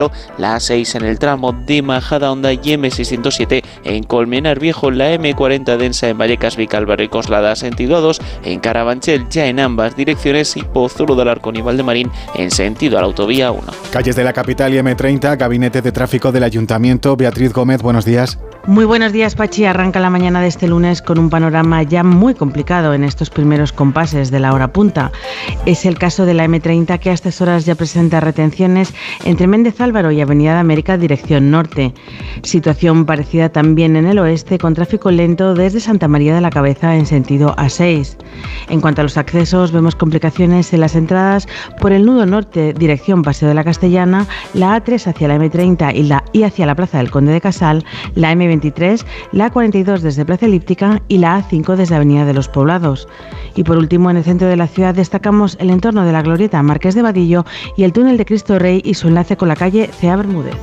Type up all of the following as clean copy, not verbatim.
la A6 en el tramo de Majadahonda y M607 en Colmenar Viejo, la M40 densa en Vallecas, Vicálvaro y Coslada sentido A2, en Carabanchel ya en ambas direcciones y Pozuelo de Alarcón y Valdemarín en sentido a la autovía 1. Calles de la capital y M30, Gabinete de Tráfico del Ayuntamiento. Beatriz Gómez, buenos días. Muy buenos días, Pachi. Arranca la mañana de este lunes con un panorama ya muy complicado en estos primeros compases de la hora punta. Es el caso de la M30, que a estas horas ya presenta retenciones entre Méndez Álvaro y Avenida de América dirección norte. Situación parecida también en el oeste, con tráfico lento desde Santa María de la Cabeza en sentido A6. En cuanto a los accesos, vemos complicaciones en las entradas por el nudo norte dirección Paseo de la Castellana, la A3 hacia la M30 y hacia la Plaza del Conde de Casal, la M23, la A42 desde Plaza Elíptica y la A5 desde Avenida de los Poblados. Y por último, en el centro de la ciudad destacamos el entorno de la Glorieta Marqués de Vadillo y el túnel de Cristo Rey y su enlace con la calle C.A. Bermúdez.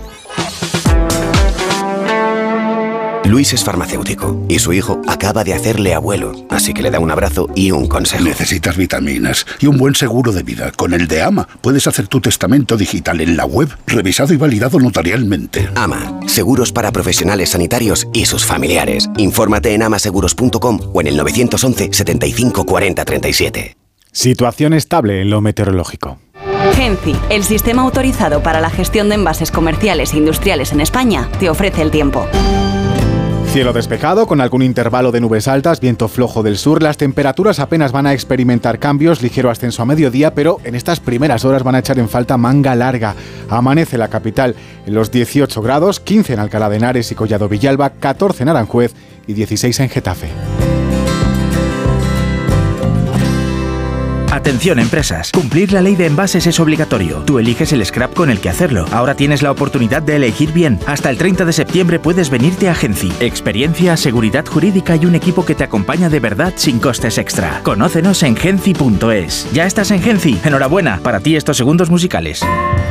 Luis es farmacéutico y su hijo acaba de hacerle abuelo, así que le da un abrazo y un consejo. Necesitas vitaminas y un buen seguro de vida. Con el de AMA puedes hacer tu testamento digital en la web, revisado y validado notarialmente. AMA, seguros para profesionales sanitarios y sus familiares. Infórmate en amaseguros.com o en el 911 75 40 37. Situación estable en lo meteorológico. Genci, el sistema autorizado para la gestión de envases comerciales e industriales en España, te ofrece el tiempo. Cielo despejado, con algún intervalo de nubes altas, viento flojo del sur. Las temperaturas apenas van a experimentar cambios, ligero ascenso a mediodía, pero en estas primeras horas van a echar en falta manga larga. Amanece la capital en los 18 grados, 15 en Alcalá de Henares y Collado Villalba, 14 en Aranjuez y 16 en Getafe. Atención empresas, cumplir la ley de envases es obligatorio. Tú eliges el scrap con el que hacerlo. Ahora tienes la oportunidad de elegir bien. Hasta el 30 de septiembre puedes venirte a Genci. Experiencia, seguridad jurídica y un equipo que te acompaña de verdad sin costes extra. Conócenos en genci.es. ¿Ya estás en Genci? Enhorabuena, para ti estos segundos musicales.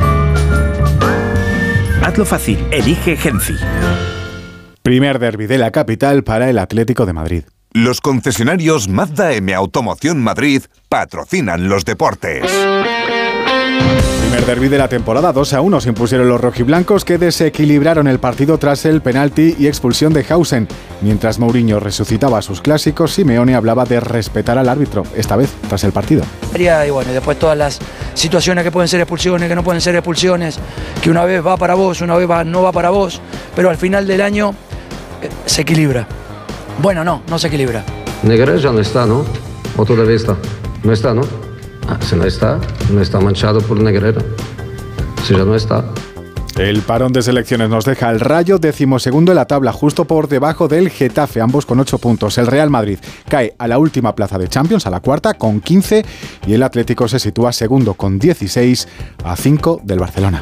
Hazlo fácil, elige Genci. Primer derbi de la capital para el Atlético de Madrid. Los concesionarios Mazda M Automoción Madrid patrocinan los deportes. Primer derbi de la temporada, 2-1 se impusieron los rojiblancos, que desequilibraron el partido tras el penalti y expulsión de Hausen. Mientras Mourinho resucitaba a sus clásicos, Simeone hablaba de respetar al árbitro, esta vez tras el partido. Y bueno, después todas las situaciones que pueden ser expulsiones, que no pueden ser expulsiones, que una vez va para vos, una vez no va para vos, pero al final del año se equilibra. Bueno, no se equilibra. Negreira ya no está, ¿no? ¿O todavía está? No está, ¿no? Si no está manchado por Negreira. Si ya no está. El parón de selecciones nos deja al Rayo 12º en la tabla, justo por debajo del Getafe, ambos con 8 puntos. El Real Madrid cae a la última plaza de Champions, a la cuarta, con 15, y el Atlético se sitúa segundo con 16, a 5 del Barcelona.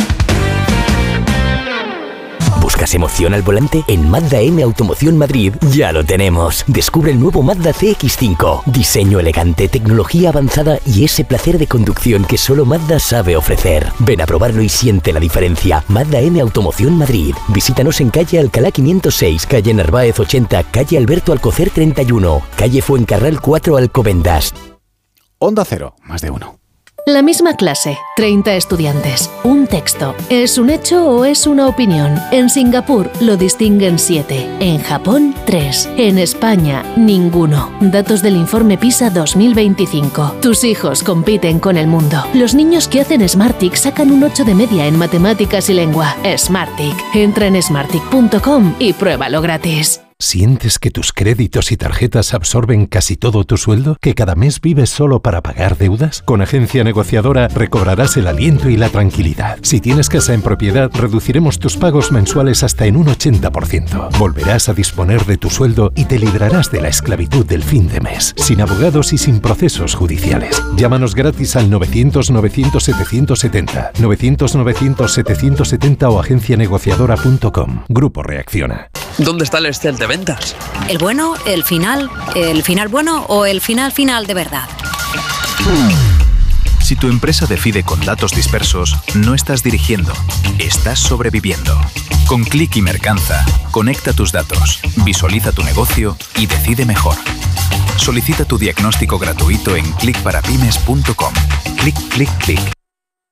¿Buscas emoción al volante? En Mazda M Automoción Madrid ya lo tenemos. Descubre el nuevo Mazda CX-5. Diseño elegante, tecnología avanzada y ese placer de conducción que solo Mazda sabe ofrecer. Ven a probarlo y siente la diferencia. Mazda M Automoción Madrid. Visítanos en calle Alcalá 506, calle Narváez 80, calle Alberto Alcocer 31, calle Fuencarral 4 Alcobendas. Onda Cero, más de uno. La misma clase, 30 estudiantes, un texto. ¿Es un hecho o es una opinión? En Singapur lo distinguen 7, en Japón 3, en España ninguno. Datos del informe PISA 2025. Tus hijos compiten con el mundo. Los niños que hacen Smartick sacan un 8 de media en matemáticas y lengua. Smartick. Entra en smartick.com y pruébalo gratis. ¿Sientes que tus créditos y tarjetas absorben casi todo tu sueldo? ¿Que cada mes vives solo para pagar deudas? Con Agencia Negociadora recobrarás el aliento y la tranquilidad. Si tienes casa en propiedad, reduciremos tus pagos mensuales hasta en un 80%. Volverás a disponer de tu sueldo y te librarás de la esclavitud del fin de mes, sin abogados y sin procesos judiciales. Llámanos gratis al 900-900-770, 900-900-770 o agencianegociadora.com. Grupo Reacciona. ¿Dónde está el Excel de ventas? ¿El bueno, el final bueno o el final de verdad? Si tu empresa decide con datos dispersos, no estás dirigiendo, estás sobreviviendo. Con Click y Mercanza, conecta tus datos, visualiza tu negocio y decide mejor. Solicita tu diagnóstico gratuito en clickparapymes.com. Click, click, click.